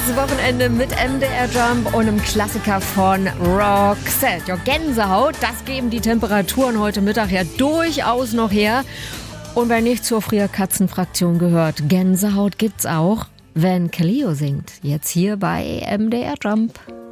Das Wochenende mit MDR Jump und einem Klassiker von Roxette. Ja, Gänsehaut, das geben die Temperaturen heute Mittag ja durchaus noch her. Und wer nicht zur Frierkatzenfraktion gehört, Gänsehaut gibt's auch, wenn Cleo singt. Jetzt hier bei MDR Jump.